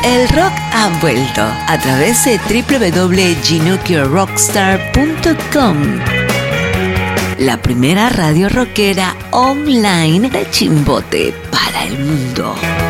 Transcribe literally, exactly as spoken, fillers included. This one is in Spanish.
El rock ha vuelto a través de doble u doble u doble u punto ginukio rockstar punto com, la primera radio rockera online de Chimbote para el mundo.